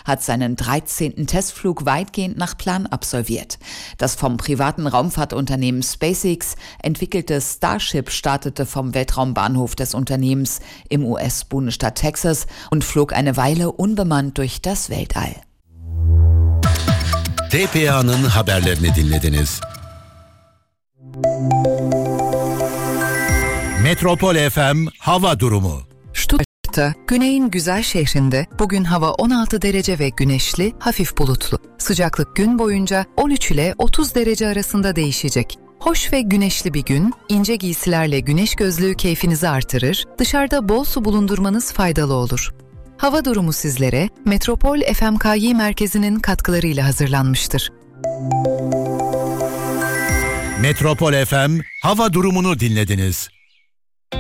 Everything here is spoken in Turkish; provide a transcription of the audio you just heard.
hat seinen 13. Testflug weitgehend nach Plan absolviert. Das vom privaten Raumfahrtunternehmen SpaceX entwickelte Starship startete vom Weltraumbahnhof des Unternehmens im US-Bundesstaat Texas und flog eine Weile unbemannt durch das Weltall. TPA'nın haberlerini dinlediniz. Metropol FM hava durumu. Stuttgart'ta, güneyin güzel şehrinde bugün hava 16 derece ve güneşli, hafif bulutlu. Sıcaklık gün boyunca 13 ile 30 derece arasında değişecek. Hoş ve güneşli bir gün, ince giysilerle güneş gözlüğü keyfinizi artırır, dışarıda bol su bulundurmanız faydalı olur. Hava durumu sizlere Metropol FMKY merkezinin katkılarıyla hazırlanmıştır. Metropol FM hava durumunu dinlediniz.